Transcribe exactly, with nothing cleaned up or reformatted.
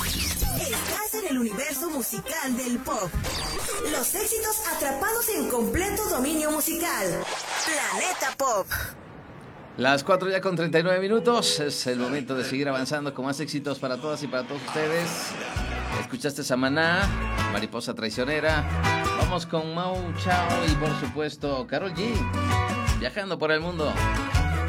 Estás en el universo musical del pop. Los éxitos atrapados en completo dominio musical. Planeta Pop. Las cuatro ya con treinta y nueve minutos. Es el momento de seguir avanzando con más éxitos para todas y para todos ustedes. Escuchaste Samaná, Mariposa Traicionera. Vamos con Mau Chao y por supuesto Karol G. Viajando por el mundo.